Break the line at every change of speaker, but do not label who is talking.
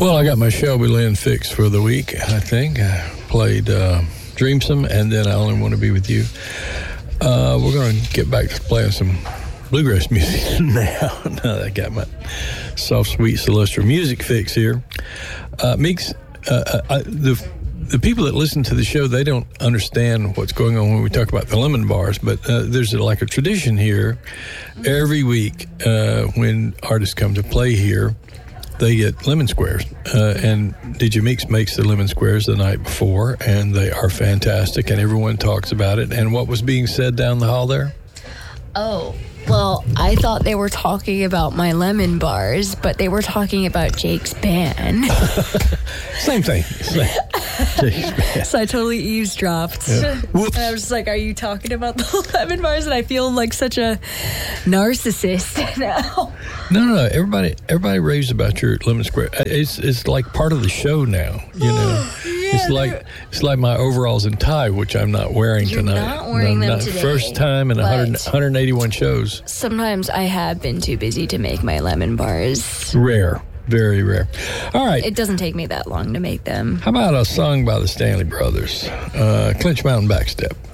Well, I got my Shelby Lynn fix for the week, I think. I played Dreamsome, and then I Only Want to Be With You. We're going to get back to playing some bluegrass music now. Now that I got my soft, sweet Celestial music fix here. Meeks, the people that listen to the show, they don't understand what's going on when we talk about the lemon bars, but there's like a tradition here. Every week when artists come to play here, they get lemon squares, and DJ Meeks makes the lemon squares the night before, and they are fantastic, and everyone talks about it. And what was being said down the hall there?
Oh, well, I thought they were talking about my lemon bars, but they were talking about Jake's band.
Same thing. Jake's band.
So I totally eavesdropped.
Yeah.
And I was just like, are you talking about the lemon bars? And I feel like such a narcissist now.
No. Everybody raves about your lemon square. It's like part of the show now, you know.
Yeah,
it's like my overalls and tie, which I'm not wearing tonight.
You're not wearing them today.
First time in 181 shows.
Sometimes I have been too busy to make my lemon bars.
Rare. Very rare. All right.
It doesn't take me that long to make them.
How about a song by the Stanley Brothers? Clinch Mountain Backstep.